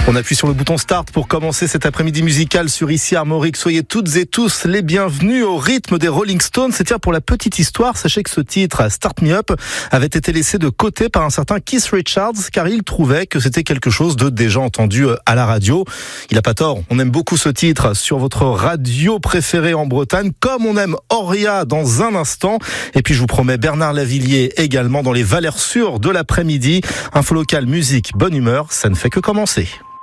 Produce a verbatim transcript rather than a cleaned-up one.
On appuie sur le bouton Start pour commencer cet après-midi musical sur Ici Armorique. Soyez toutes et tous les bienvenus au rythme des Rolling Stones. Et tiens, pour la petite histoire, sachez que ce titre, Start Me Up, avait été laissé de côté par un certain Keith Richards car il trouvait que c'était quelque chose de déjà entendu à la radio. Il a pas tort, on aime beaucoup ce titre sur votre radio préférée en Bretagne, comme on aime Auria dans un instant. Et puis je vous promets Bernard Lavilliers également dans les valeurs sûres de l'après-midi. Info local, musique, bonne humeur, ça ne fait que commencer.